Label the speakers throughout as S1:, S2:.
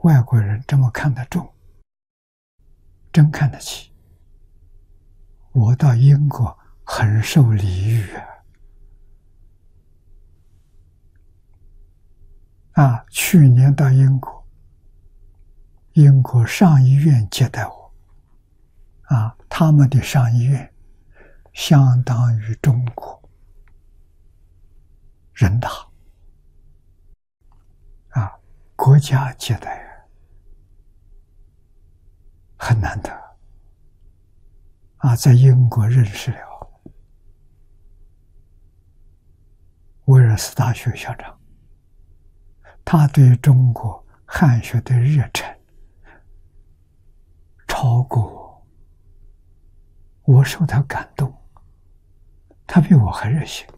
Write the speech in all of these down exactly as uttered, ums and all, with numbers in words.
S1: 外国人这么看得重，真看得起。我到英国很受礼遇啊！啊，去年到英国，英国上议院接待我，啊，他们的上议院相当于中国人大，啊，国家接待很难得，啊，在英国认识了威尔斯大学校长，他对中国汉学的热忱超过我，受他感动，他比我还热心。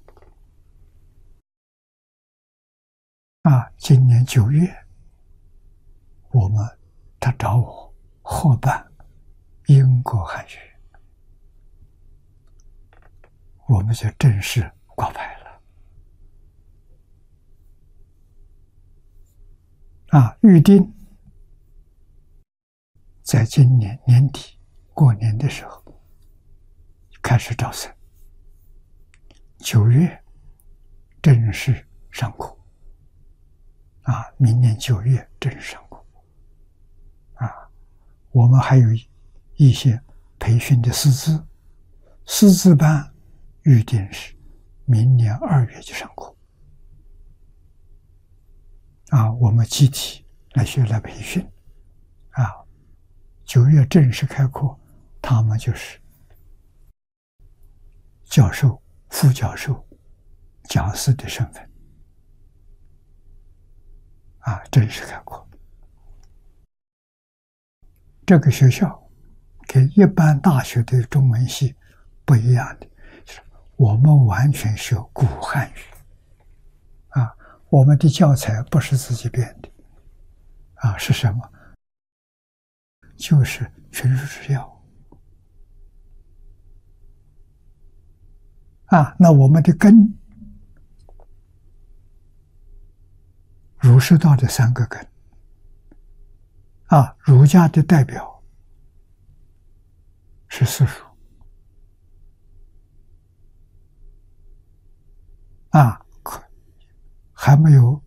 S1: 啊，今年九月，我们他找我合办英国汉学院，我们就正式挂牌了。啊，预定在今年年底过年的时候开始招生，九月正式上课。啊，明年九月正式上课。啊，我们还有一些培训的师资，师资班预定是明年二月就上课。啊，我们集体来学来培训。啊，九月正式开课，他们就是教授、副教授、讲师的身份。啊，正式开课。这个学校跟一般大学的中文系不一样的，就是我们完全学古汉语。啊，我们的教材不是自己编的。啊，是什么？就是群书治要。啊，那我们的根，儒释道的三个根。啊，儒家的代表是四书。啊，还没有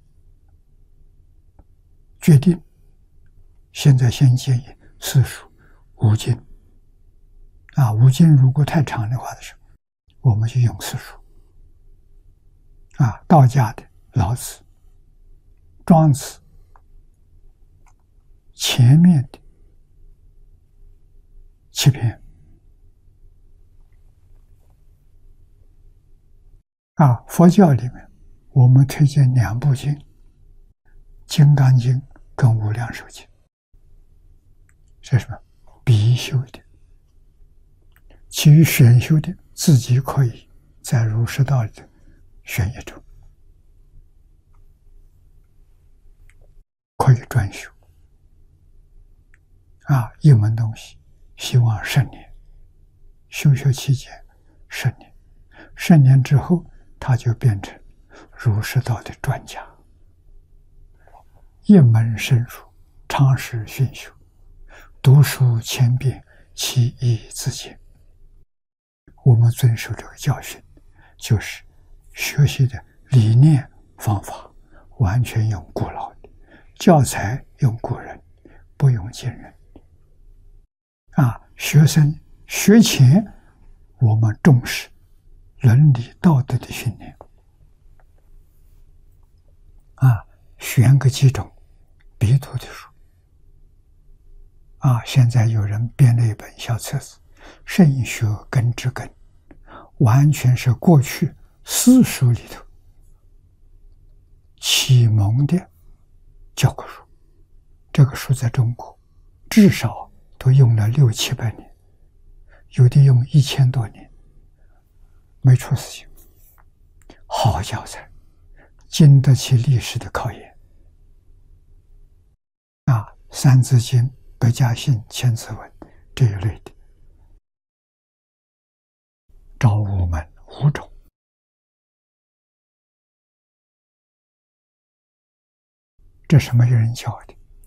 S1: 决定，现在先建议四书五经。啊，五经如果太长的话的时候，我们就用四书。啊，道家的老子、庄子，前面的七篇。啊，佛教里面我们推荐两部经，《金刚经》跟《无量寿经》。是什么？必修的。其余选修的自己可以在儒释道里选一种，可以专修。啊，一门东西希望十年，修学期间十年，十年之后他就变成儒释道的专家。一门深入，长时熏修，读书千遍，其义自见。我们遵守这个教训，就是学习的理念方法完全用古老的，教材用古人，不用今人。啊，学生学前我们重视伦理道德的训练。啊，选个几种必读的书。啊，现在有人编了一本小册子，圣学根之根，完全是过去私塾里头启蒙的教科书。这个书在中国至少都用了六七百年，有的用一千多年，没出事情。好教材，经得起历史的考验。啊，《三字经》、百家姓、千字文这一类的，招五门五种。这是没有人教的。